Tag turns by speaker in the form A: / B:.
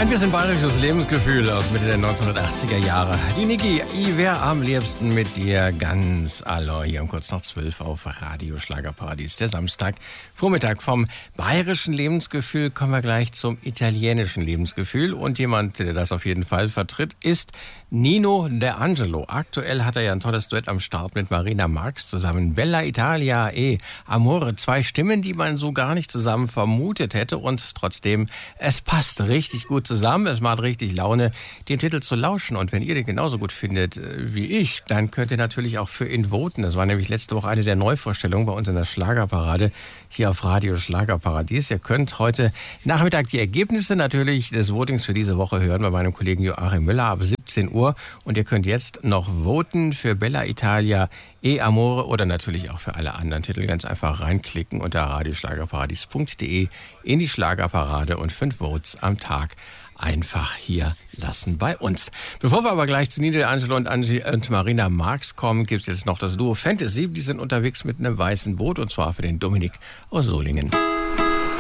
A: Ein bisschen bayerisches Lebensgefühl aus Mitte der 1980er Jahre. Die Niki, ich wär am liebsten mit dir ganz allein hier um kurz nach 12 auf Radio Schlagerparadies. Der Samstag, Vormittag. Vom bayerischen Lebensgefühl kommen wir gleich zum italienischen Lebensgefühl. Und jemand, der das auf jeden Fall vertritt, ist Nino D'Angelo. Aktuell hat er ja ein tolles Duett am Start mit Marina Marx zusammen. Bella Italia e Amore. 2 Stimmen, die man so gar nicht zusammen vermutet hätte. Und trotzdem, es passt richtig gut zusammen. Es macht richtig Laune, den Titel zu lauschen. Und wenn ihr den genauso gut findet wie ich, dann könnt ihr natürlich auch für ihn voten. Das war nämlich letzte Woche eine der Neuvorstellungen bei uns in der Schlagerparade hier auf Radio Schlagerparadies. Ihr könnt heute Nachmittag die Ergebnisse natürlich des Votings für diese Woche hören bei meinem Kollegen Joachim Müller ab 17 Uhr. Und ihr könnt jetzt noch voten für Bella Italia e Amore oder natürlich auch für alle anderen Titel. Ganz einfach reinklicken unter radioschlagerparadies.de in die Schlagerparade und 5 Votes am Tag einfach hier lassen bei uns. Bevor wir aber gleich zu Nino D'Angelo und Marina Marx kommen, gibt es jetzt noch das Duo Fantasy. Die sind unterwegs mit einem weißen Boot und zwar für den Dominik aus Solingen.